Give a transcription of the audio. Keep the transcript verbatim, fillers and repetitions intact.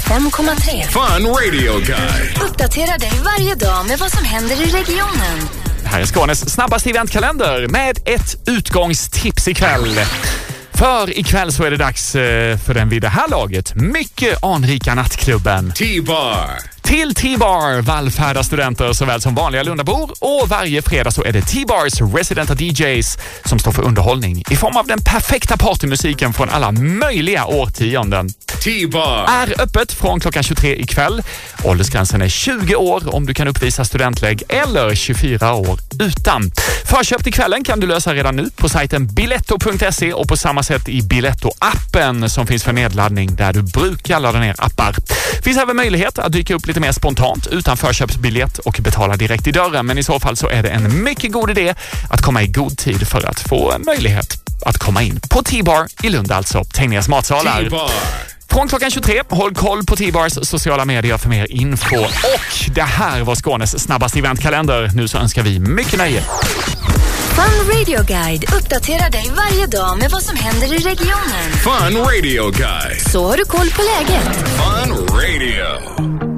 fem komma tre. Fun Radio Guide. Uppdatera dig varje dag med vad som händer i regionen. Här är Skånes snabbaste eventkalender med ett utgångstips ikväll. För ikväll så är det dags för den vid det här laget mycket anrika nattklubben T-Bar. Till T-Bar vallfärdar studenter såväl som vanliga Lundabor, och varje fredag så är det T-Bars residenta D Js som står för underhållning i form av den perfekta partymusiken från alla möjliga årtionden. T-Bar Är öppet från klockan tjugotre ikväll. Åldersgränsen är tjugo år om du kan uppvisa studentlägg eller tjugofyra år utan. Förköp till kvällen kan du lösa redan nu på sajten biletto punkt se och på samma sätt i Biletto-appen som finns för nedladdning där du brukar ladda ner appar. Finns även möjlighet att dyka upp lite mer spontant utan förköpsbiljett och betala direkt i dörren, men i så fall så är det en mycket god idé att komma i god tid för att få möjlighet att komma in på T-Bar i Lund, alltså Tegnérs matsalar. T-Bar. Från klockan tjugotre, håll koll på T-Bars sociala medier för mer info. Och det här var Skånes snabbaste eventkalender. Nu så önskar vi mycket nöje. Fun Radio Guide uppdaterar dig varje dag med vad som händer i regionen. Fun Radio Guide. Så har du koll på läget. Fun Radio.